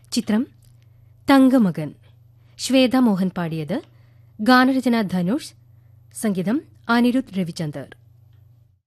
ചിത്രം തങ്കമകൻ. ശ്വേത മോഹൻ പാടിയത്. ഗാനരചന ധനുഷ്. സംഗീതം അനിരുദ്ധ് രവിചന്ദർ.